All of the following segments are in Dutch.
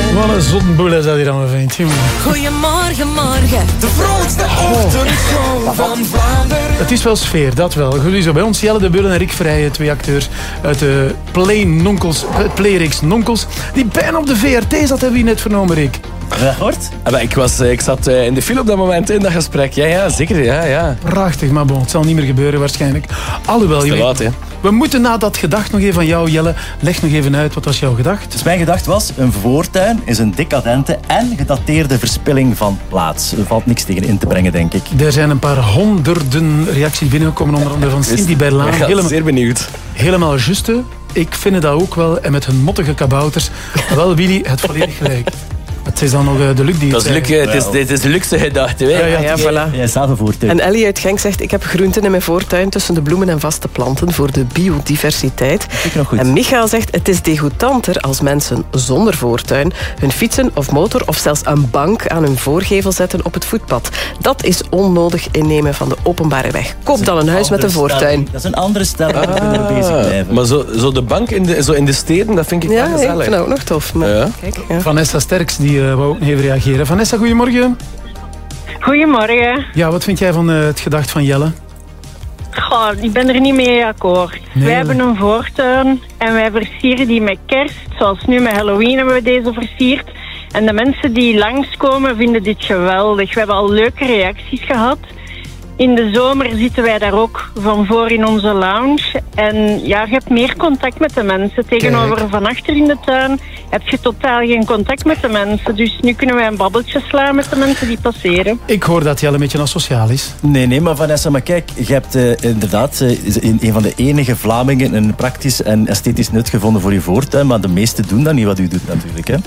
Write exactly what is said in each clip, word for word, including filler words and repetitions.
Wat een zottenboel is dat hier allemaal vindt, jongen. Goedemorgen, morgen. De vrolijkste ochtendshow van Vlaanderen. Het is wel sfeer, dat wel. Goed zo bij ons, Jelle de Bullen en Rick Vrijen, twee acteurs uit de Play Nonkels, het Playreeks Nonkels, die bijna op de V R T zat, hebben we hier net vernomen, Rick. Ja, hoort? Ah, ik, was, ik zat in de file op dat moment in dat gesprek. Ja, ja, zeker. Ja, ja. Prachtig, maar bon, het zal niet meer gebeuren waarschijnlijk. Alhoewel, je te laat, weet, hè. We moeten na dat gedacht nog even van jou, Jelle. Leg nog even uit, wat was jouw gedacht? Dus mijn gedachte was, een voortuin is een decadente en gedateerde verspilling van plaats. Er valt niks tegen in te brengen, denk ik. Er zijn een paar honderden reacties binnengekomen, onder andere van Cindy Berlaan. Ja, helemaal, zeer benieuwd. helemaal juste. Ik vind dat ook wel. En met hun mottige kabouters. Wel, Willy, het volledig gelijk. Het is dan nog uh, de Luc die Dat is, Luc, het, is, het is de luxe gedachte. Ja, ja, ja, voilà. Jij staat een voortuin. En Ellie uit Genk zegt, ik heb groenten in mijn voortuin tussen de bloemen en vaste planten voor de biodiversiteit. Ik nog goed. En Michael zegt, het is degoutanter als mensen zonder voortuin hun fietsen of motor of zelfs een bank aan hun voorgevel zetten op het voetpad. Dat is onnodig innemen van de openbare weg. Koop dan een huis met een voortuin. Dat is een andere stelling. Ah, we kunnen er bezig blijven. Maar zo, zo de bank in de, zo in de steden, dat vind ik Ja, wel ik gezellig. vind dat ook nog tof. Maar Ja. kijk, ja. Vanessa Sterks, die uh, wou ook nog even reageren. Vanessa, goedemorgen. Goedemorgen. Ja, wat vind jij van uh, het gedacht van Jelle? Goh, ik ben er niet mee akkoord. Nee, wij maar- hebben een voortuin en wij versieren die met kerst. Zoals nu met Halloween hebben we deze versierd. En de mensen die langskomen vinden dit geweldig. We hebben al leuke reacties gehad. In de zomer zitten wij daar ook van voor in onze lounge. En ja, je hebt meer contact met de mensen. Tegenover Kijk. van achter in de tuin heb je totaal geen contact met de mensen. Dus nu kunnen wij een babbeltje slaan met de mensen die passeren. Ik hoor dat Jelle een beetje asociaal is. Nee, nee, maar Vanessa, maar kijk, je hebt uh, inderdaad uh, in een van de enige Vlamingen een praktisch en esthetisch nut gevonden voor je voortuin, maar de meesten doen dat niet wat u doet natuurlijk, hè?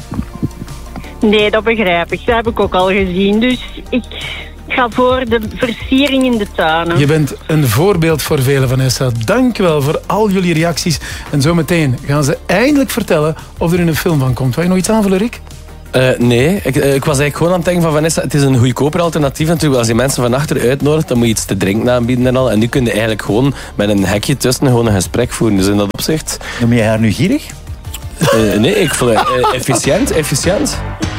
Nee, dat begrijp ik. Dat heb ik ook al gezien. Dus ik ga voor de versiering in de tuinen. Je bent een voorbeeld voor velen, Vanessa. Dank je wel voor al jullie reacties. En zometeen gaan ze eindelijk vertellen of er in een film van komt. Wil je nog iets aanvullen, Rick? Uh, nee, ik, uh, ik was eigenlijk gewoon aan het denken van Vanessa, het is een goedkoper alternatief natuurlijk. Als je mensen van achter uitnodigt, dan moet je iets te drinken aanbieden en al. En nu kun je eigenlijk gewoon met een hekje tussen gewoon een gesprek voeren. Dus in dat opzicht... Noem jij haar nu gierig? Uh, nee, ik vond het uh, efficiënt, efficiënt.